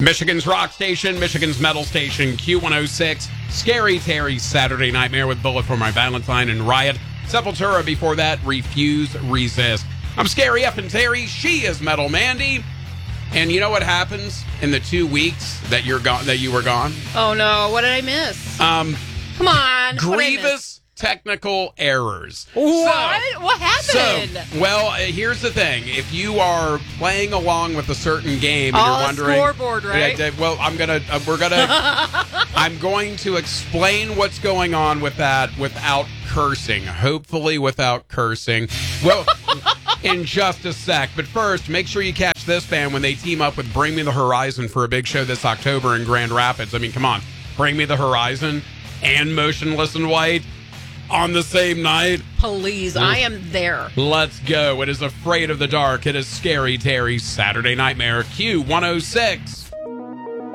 Michigan's rock station, Michigan's metal station, Q106. Scary Terry's Saturday Nightmare with Bullet for My Valentine and Riot. Sepultura before that, Refuse, Resist. I'm Scary F and Terry. She is Metal Mandy. And you know what happens in the 2 weeks that you were gone? Oh no, what did I miss? Come on. Grievous technical errors. What happened? Here's the thing. If you are playing along with a certain game and you're wondering, scoreboard, right? I'm going to explain what's going on with that without cursing. Hopefully without cursing. Well, in just a sec. But first, make sure you catch this band when they team up with Bring Me the Horizon for a big show this October in Grand Rapids. I mean, come on. Bring Me the Horizon and Motionless in White on the same night. Please, I am there. Let's go. It is Afraid of the Dark. It is Scary Terry's Saturday Nightmare. Q106.